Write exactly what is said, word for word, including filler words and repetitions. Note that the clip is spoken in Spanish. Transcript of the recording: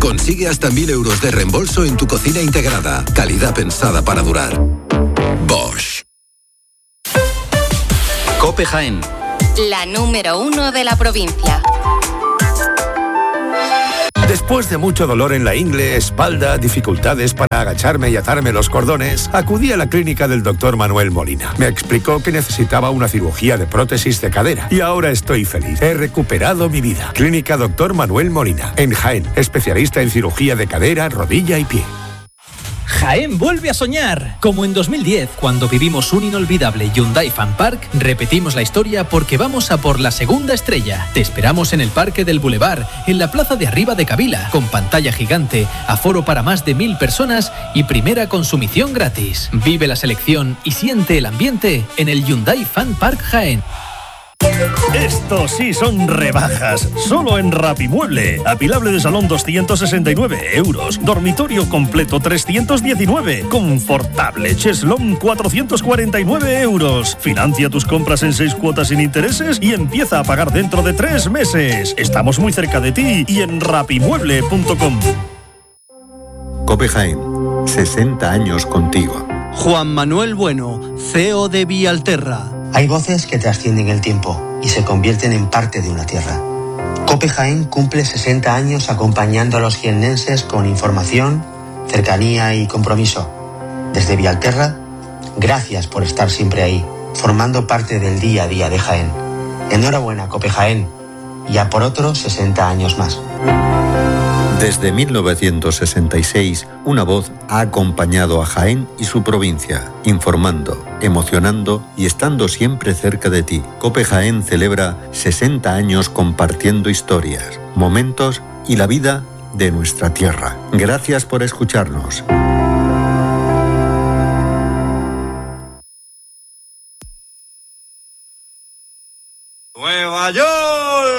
Consigue hasta mil euros de reembolso en tu cocina integrada. Calidad pensada para durar. Bosch. COPE Jaén. La número uno de la provincia. Después de mucho dolor en la ingle, espalda, dificultades para agacharme y atarme los cordones, acudí a la clínica del doctor Manuel Molina. Me explicó que necesitaba una cirugía de prótesis de cadera y ahora estoy feliz. He recuperado mi vida. Clínica doctor Manuel Molina, en Jaén, especialista en cirugía de cadera, rodilla y pie. Jaén vuelve a soñar. Como en dos mil diez, cuando vivimos un inolvidable Hyundai Fan Park, repetimos la historia porque vamos a por la segunda estrella. Te esperamos en el Parque del Boulevard, en la plaza de arriba de Cavila, con pantalla gigante, aforo para más de mil personas y primera consumición gratis. Vive la selección y siente el ambiente en el Hyundai Fan Park Jaén. Estos sí son rebajas, solo en Rapimueble. Apilable de salón doscientos sesenta y nueve euros, dormitorio completo trescientos diecinueve, confortable cheslón cuatrocientos cuarenta y nueve euros. Financia tus compras en seis cuotas sin intereses y empieza a pagar dentro de tres meses. Estamos muy cerca de ti y en rapimueble punto com. COPE Jaén, sesenta años contigo. Juan Manuel Bueno, C E O de Vialterra. Hay voces que trascienden el tiempo y se convierten en parte de una tierra. COPE Jaén cumple sesenta años acompañando a los jiennenses con información, cercanía y compromiso. Desde Vialterra, gracias por estar siempre ahí, formando parte del día a día de Jaén. Enhorabuena, COPE Jaén, y a por otros sesenta años más. Desde mil novecientos sesenta y seis, una voz ha acompañado a Jaén y su provincia, informando, emocionando y estando siempre cerca de ti. COPE Jaén celebra sesenta años compartiendo historias, momentos y la vida de nuestra tierra. Gracias por escucharnos. Nueva York.